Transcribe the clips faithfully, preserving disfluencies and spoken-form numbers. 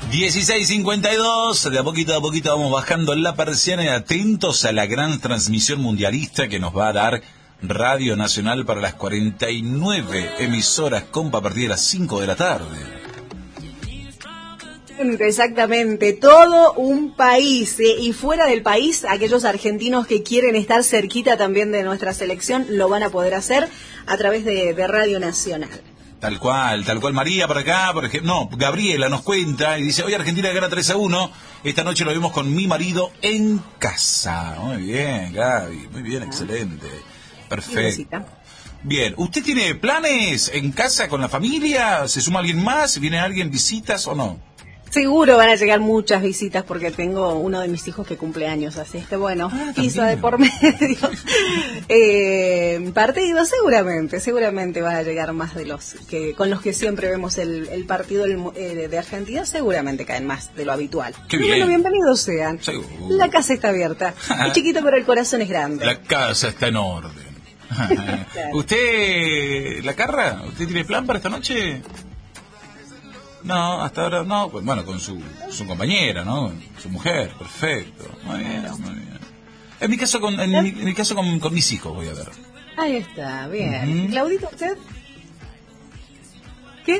dieciséis cincuenta y dos, de a poquito a poquito vamos bajando la persiana y atentos a la gran transmisión mundialista que nos va a dar Radio Nacional para las cuarenta y nueve emisoras, compa, a partir de las cinco de la tarde. Exactamente, todo un país, eh, y fuera del país, aquellos argentinos que quieren estar cerquita también de nuestra selección lo van a poder hacer a través de, de Radio Nacional. Tal cual, tal cual. María por acá, por ejemplo, no, Gabriela nos cuenta y dice, hoy Argentina gana tres a uno, esta noche lo vimos con mi marido en casa. Muy bien, Gaby, muy bien, excelente, perfecto. Bien, ¿usted tiene planes en casa con la familia? ¿Se suma alguien más? ¿Viene alguien, visitas o no? Seguro van a llegar muchas visitas porque tengo uno de mis hijos que cumple años, así que bueno, ah, pisa de por medio. eh, partido, seguramente, seguramente van a llegar más de los que con los que siempre vemos el, el partido el, eh, de Argentina, seguramente caen más de lo habitual. Qué bien. Bueno, bienvenidos sean. Seguro. La casa está abierta, es chiquito pero el corazón es grande. La casa está en orden. Claro. ¿Usted, la Carra, usted tiene plan para esta noche? No, hasta ahora no, pues bueno, con su, su compañera, ¿no? Su mujer, perfecto. Muy bien, muy bien. En mi caso con, en mi, en mi caso con, con mis hijos voy a ver. Ahí está, bien. Uh-huh. ¿Claudita, usted? ¿Qué?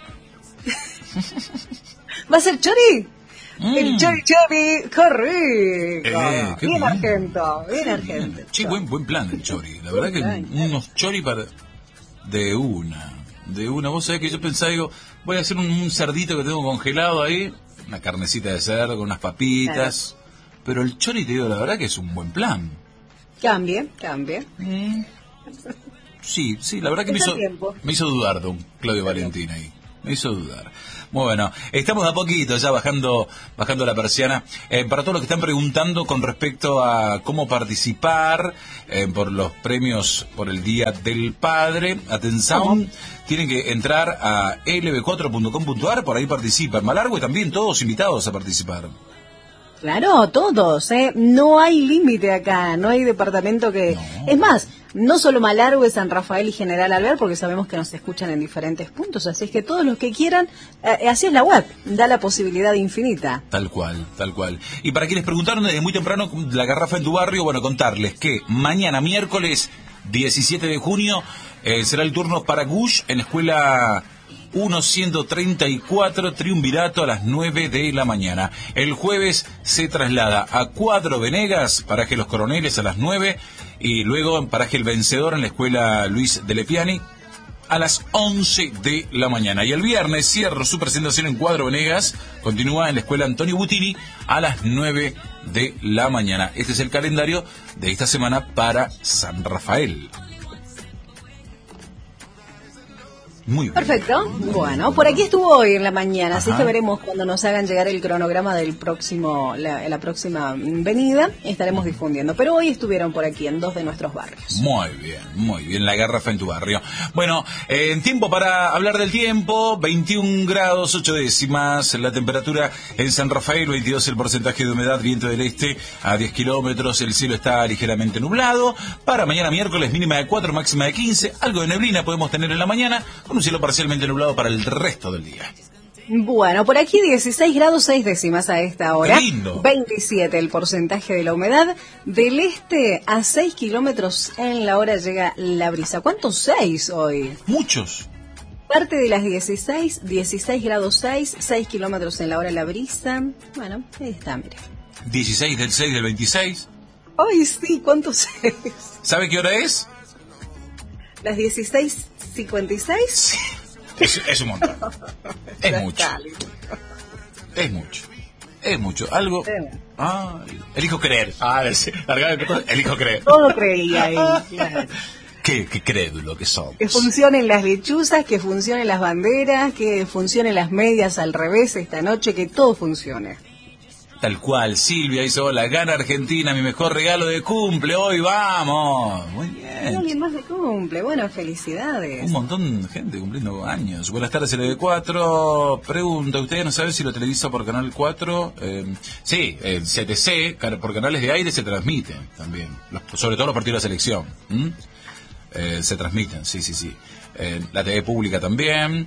¿Va a ser Chori? Mm. El Chori Chori, correcto. Eh, bien, bien argento, bien argento. Sí, buen, buen plan el Chori. La verdad que unos Chori para de una. De una, vos sabés que yo pensaba, digo, voy a hacer un, un cerdito que tengo congelado ahí, una carnecita de cerdo, unas papitas, claro. Pero el chori, te digo, la verdad que es un buen plan. Cambie, cambie. Mm. Sí, sí, la verdad que me hizo, me hizo dudar, don Claudio Valentín ahí, me hizo dudar. Bueno, estamos a poquito ya bajando bajando la persiana. Eh, para todos los que están preguntando con respecto a cómo participar eh, por los premios por el Día del Padre, atención, tienen que entrar a l b cuatro punto com punto a r, por ahí participan. Malargüe también, todos invitados a participar. Claro, todos, ¿eh? No hay límite acá, no hay departamento que... No. Es más, no solo Malargüe, San Rafael y General Alvear, porque sabemos que nos escuchan en diferentes puntos, así es que todos los que quieran, eh, así es la web, da la posibilidad infinita. Tal cual, tal cual. Y para quienes preguntaron desde muy temprano, la garrafa en tu barrio, bueno, contarles que mañana, miércoles diecisiete de junio, eh, será el turno para Gush en la escuela... ciento treinta y cuatro, Triunvirato, a las nueve de la mañana. El jueves se traslada a Cuadro Venegas, paraje Los Coroneles, a las nueve, y luego en paraje El Vencedor en la escuela Luis de Lepiani a las once de la mañana. Y el viernes cierra su presentación en Cuadro Venegas, continúa en la escuela Antonio Butini a las nueve de la mañana. Este es el calendario de esta semana para San Rafael. Muy bien. Perfecto. Bueno, por aquí estuvo hoy en la mañana, así que veremos cuando nos hagan llegar el cronograma del próximo, la, la próxima venida, estaremos difundiendo. Pero hoy estuvieron por aquí en dos de nuestros barrios. Muy bien, muy bien, la garrafa en tu barrio. Bueno, eh, en tiempo para hablar del tiempo, veintiún grados ocho décimas, la temperatura en San Rafael, veintidós el porcentaje de humedad, viento del este a diez kilómetros, el cielo está ligeramente nublado. Para mañana miércoles, mínima de cuatro, máxima de quince, algo de neblina podemos tener en la mañana, un cielo parcialmente nublado para el resto del día. Bueno, por aquí dieciséis grados seis décimas a esta hora. ¡Qué lindo! veintisiete el porcentaje de la humedad. Del este a seis kilómetros en la hora llega la brisa. ¿Cuántos seis hoy? Muchos. Parte de las dieciséis, dieciséis grados seis, seis kilómetros en la hora la brisa. Bueno, ahí está, mire. dieciséis del seis del veintiséis. Ay, sí, ¿cuántos seis? ¿Sabe qué hora es? Las dieciséis cincuenta y seis. Es, es un montón. Es mucho. Es mucho. Es mucho. Algo. Ah, elijo creer. Ah, elijo creer. Todo creía ahí, claro. Qué, qué crédulo que somos. Que funcionen las lechuzas, que funcionen las banderas, que funcionen las medias al revés esta noche, que todo funcione. Tal cual, Silvia hizo, hola, gana Argentina, mi mejor regalo de cumple, hoy vamos. Muy bien. Alguien más de cumple, bueno, felicidades. Un montón de gente cumpliendo años. Buenas tardes, L B cuatro. Pregunta, ¿usted no sabe si lo televisa por Canal cuatro? Eh, sí, el C T C, por canales de aire se transmiten también, los, sobre todo los partidos de la selección. ¿Mm? Eh, se transmiten, sí, sí, sí. Eh, la T V pública también.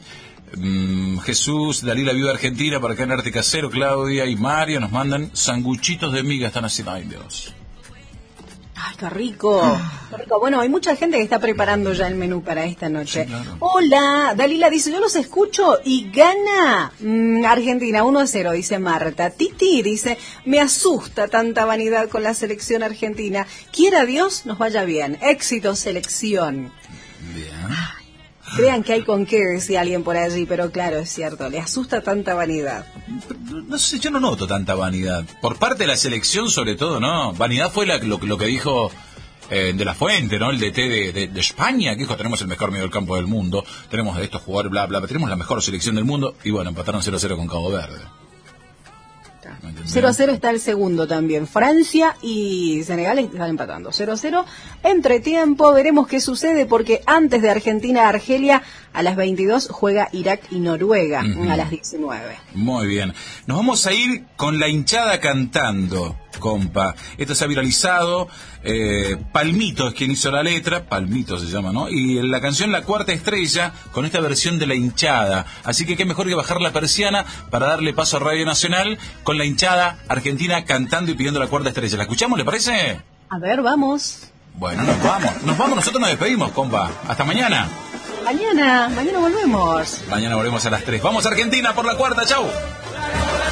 Mm, Jesús, Dalila vive Argentina, para acá en Arte Casero, Claudia y Mario nos mandan sanguchitos de miga, están haciendo, ay Dios. Ay, qué rico. Qué rico. Bueno, hay mucha gente que está preparando ya el menú para esta noche. Sí, claro. Hola, Dalila dice, yo los escucho y gana mm, Argentina uno a cero, dice Marta. Titi dice, me asusta tanta vanidad con la selección argentina. Quiera Dios nos vaya bien. Éxito, selección. Bien. Crean que hay con qué, decía alguien por allí, pero claro, es cierto, le asusta tanta vanidad. No sé, yo no noto tanta vanidad. Por parte de la selección, sobre todo, ¿no? Vanidad fue la, lo, lo que dijo eh, De La Fuente, ¿no? El D T de, de, de España, que dijo, tenemos el mejor medio del campo del mundo, tenemos de estos jugadores, bla, bla, tenemos la mejor selección del mundo, y bueno, empataron cero a cero con Cabo Verde. cero a cero está el segundo también. Francia y Senegal están empatando. cero a cero. Entre tiempo, veremos qué sucede, porque antes de Argentina-Argelia, a las veintidós juega Irak y Noruega, uh-huh. a las diecinueve. Muy bien. Nos vamos a ir con la hinchada cantando, compa. Esto se ha viralizado. Eh, Palmito es quien hizo la letra. Palmito se llama, ¿no? Y la canción La Cuarta Estrella, con esta versión de la hinchada. Así que qué mejor que bajar la persiana para darle paso a Radio Nacional con la hinchada argentina cantando y pidiendo la cuarta estrella. ¿La escuchamos, le parece? A ver, vamos. Bueno, nos vamos. Nos vamos, nosotros nos despedimos, compa. Hasta mañana. Mañana, mañana volvemos. Mañana volvemos a las tres. Vamos a Argentina por la cuarta, chau.